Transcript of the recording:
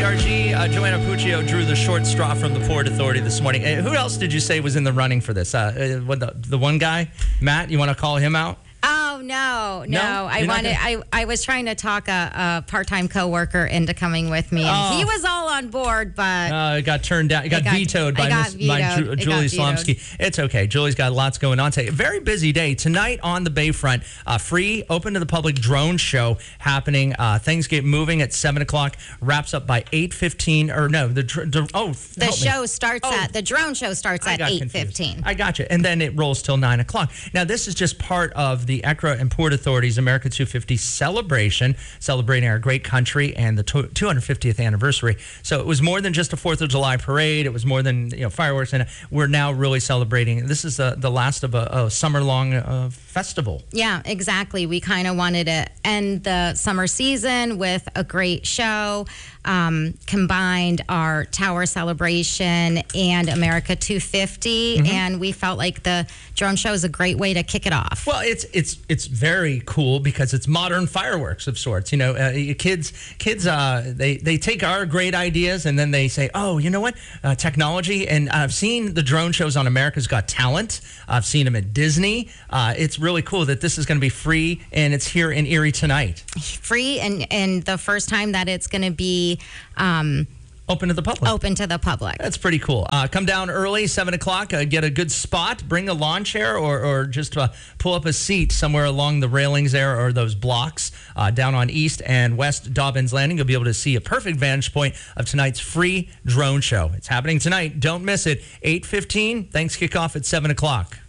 WTRG. Joanna Puccio drew the short straw from the Port Authority this morning. Who else did you say was in the running for this? The one guy? Matt, you want to call him out? Oh, no. I was trying to talk a part-time coworker into coming with me, and he was all on board, but it got turned down. It got vetoed by Julie Slomsky. It's okay. Julie's got lots going on today. A very busy day tonight on the Bayfront. Free, open to the public drone show happening. Things get moving at 7 o'clock. Wraps up by 8:15. Or no, the drone show starts at 8:15. I got you. And then it rolls till 9 o'clock. Now this is just part of the ECRA and Port Authority's America 250 celebration, celebrating our great country and the 250th anniversary. So it was more than just a 4th of July parade. It was more than fireworks, and we're now really celebrating. This is the last of a summer-long festival. Yeah, exactly. We kind of wanted to end the summer season with a great show. Combined our Tower celebration and America 250, and we felt like the drone show is a great way to kick it off. Well, it's very cool because it's modern fireworks of sorts. Kids, they take our great ideas and then they say, oh, you know what, technology. And I've seen the drone shows on America's Got Talent. I've seen them at Disney. It's really cool that this is going to be free, and it's here in Erie tonight. Free, and the first time that it's going to be open to the public. Open to the public. That's pretty cool. Come down early, 7 o'clock, get a good spot, bring a lawn chair or just pull up a seat somewhere along the railings there or those blocks down on East and West Dobbins Landing. You'll be able to see a perfect vantage point of tonight's free drone show. It's happening tonight. Don't miss it. 8:15. Thanks kick off at 7 o'clock.